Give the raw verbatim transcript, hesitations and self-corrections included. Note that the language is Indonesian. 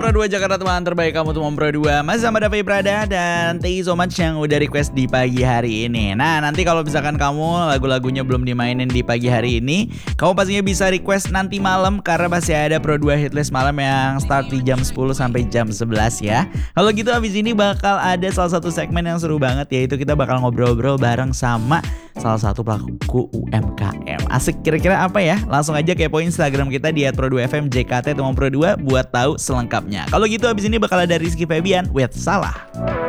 Pro dua Jakarta, teman terbaik kamu tuh Pro dua. Masih sama Davi Prada dan thank you so much yang udah request di pagi hari ini. Nah, nanti kalau misalkan kamu lagu-lagunya belum dimainin di pagi hari ini, kamu pastinya bisa request nanti malam karena masih ada Pro dua Hitlist malam yang start di jam sepuluh sampai jam sebelas ya. Kalau gitu abis ini bakal ada salah satu segmen yang seru banget, yaitu kita bakal ngobrol-ngobrol bareng sama salah satu pelaku U M K M. Asik, kira-kira apa ya? Langsung aja kepoin Instagram kita di et pro dua f m j k t Teman Pro dua buat tahu selengkapnya. Kalau gitu abis ini bakal ada Rizky Febian with Salah.